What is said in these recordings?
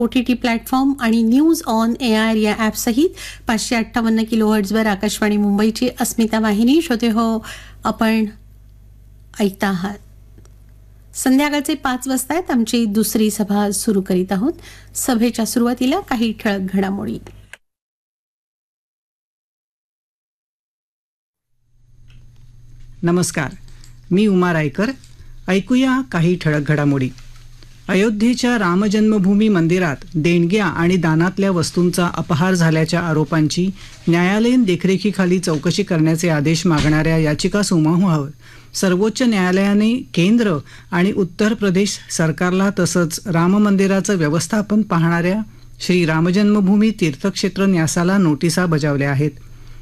OTT platform आणि news on AR या ॲपसहित 558 किलोहर्ट्झवर आकाशवाणी मुंबईची अस्मिता वाहिनी श्रोते हो आपण ऐकता आहात. संध्याकाळचे 5 वाजता आहेत. आमची दुसरी सभा सुरू करीत आहोत. सभेच्या सुरुवातीला काही ठळक घडामोडी. नमस्कार, मी उमा रायकर. ऐकूया काही ठळक घडामोडी. अयोध्येच्या रामजन्मभूमी मंदिरात देणग्या आणि दानातल्या वस्तूंचा अपहार झाल्याच्या आरोपांची न्यायालयीन देखरेखीखाली चौकशी करण्याचे आदेश मागणाऱ्या याचिकासमूहावर सर्वोच्च न्यायालयाने केंद्र आणि उत्तर प्रदेश सरकारला तसंच राम मंदिराचं व्यवस्थापन पाहणाऱ्या श्री रामजन्मभूमी तीर्थक्षेत्र न्यासाला नोटिसा बजावल्या आहेत.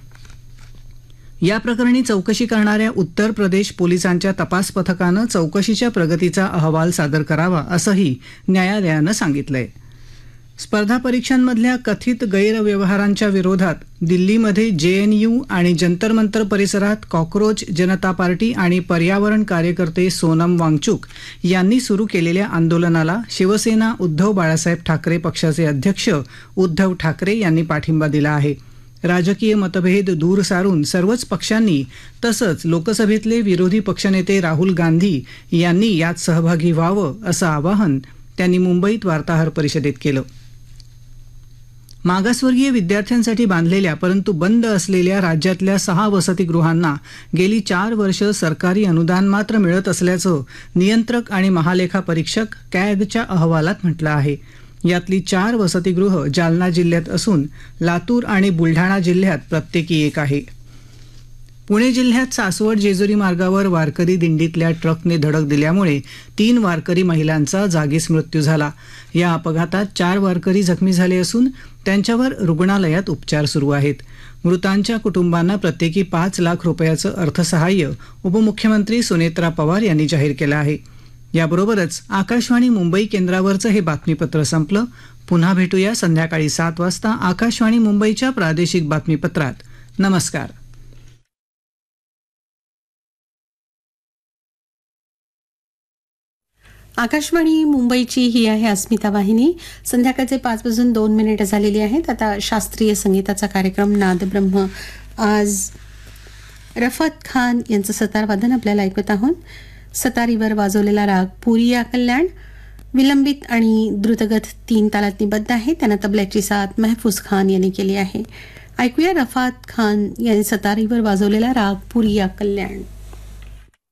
या प्रकरणी चौकशी करणाऱ्या उत्तर प्रदेश पोलिसांच्या तपास पथकानं चौकशीच्या प्रगतीचा अहवाल सादर करावा असंही न्यायालयानं सांगितलंय. स्पर्धा परीक्षांमधल्या कथित गैरव्यवहारांच्या विरोधात दिल्लीमध्ये JNU आणि जंतर मंतर परिसरात कॉक्रोच जनता पार्टी आणि पर्यावरण कार्यकर्ते सोनम वांगचुक यांनी सुरू केलेल्या आंदोलनाला शिवसेना उद्धव बाळासाहेब ठाकरे पक्षाचे अध्यक्ष उद्धव ठाकरे यांनी पाठिंबा दिला आहे. राजकीय मतभेद दूर सारून सर्वच पक्षांनी तसंच लोकसभेतले विरोधी पक्षनेते राहुल गांधी यांनी यात सहभागी व्हावं असं आवाहन त्यांनी मुंबईत वार्ताहर परिषदेत केलं. मागासवर्गीय विद्यार्थ्यांसाठी बांधलेल्या परंतु बंद असलेल्या राज्यातल्या 6 वसतिगृहांना गेली 4 वर्ष सरकारी अनुदान मात्र मिळत असल्याचं नियंत्रक आणि महालेखा परीक्षक कॅगच्या अहवालात म्हटलं आहे. यातली 4 वसतिगृह जालना जिल्ह्यात असून लातूर आणि बुलढाणा जिल्ह्यात प्रत्येकी एक आहे. पुणे जिल्ह्यात सासवड जेजुरी मार्गावर वारकरी दिंडीतल्या ट्रकने धडक दिल्यामुळे 3 वारकरी महिलांचा जागीच मृत्यू झाला. या अपघातात 4 वारकरी जखमी झाले असून त्यांच्यावर रुग्णालयात उपचार सुरू आहेत. मृतांच्या कुटुंबांना प्रत्येकी 5 लाख रुपयाचं अर्थसहाय्य उपमुख्यमंत्री सुनेत्रा पवार यांनी जाहीर केलं आहे. याबरोबरच आकाशवाणी मुंबई केंद्रावरचं हे बातमीपत्र संपलं. पुन्हा भेटूया संध्याकाळी 7 वाजता आकाशवाणी मुंबईच्या प्रादेशिक बातमीपत्रात. नमस्कार. आकाशवाणी मुंबईची ही आहे अस्मिता वाहिनी. संध्याकाळचे 5:02 झालेली आहेत. आता शास्त्रीय संगीताचा कार्यक्रम नादब्रह्म. आज रफत खान यांचं सतार वादन आपल्याला ऐकत आहोत. सतारीवर वाजवलेला राग पुरी या कल्याण विलंबित आणि द्रुतगत 3 तालात निबद्ध आहे. त्यांना तबल्याची साथ महफूज खान यांनी केली आहे. ऐकूया रफत खान यांनी सतारीवर वाजवलेला राग पुरी या कल्याण.